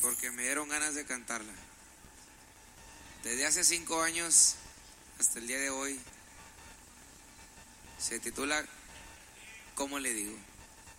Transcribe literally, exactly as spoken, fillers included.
porque me dieron ganas de cantarla. Desde hace cinco años hasta el día de hoy se titula ¿Cómo le digo?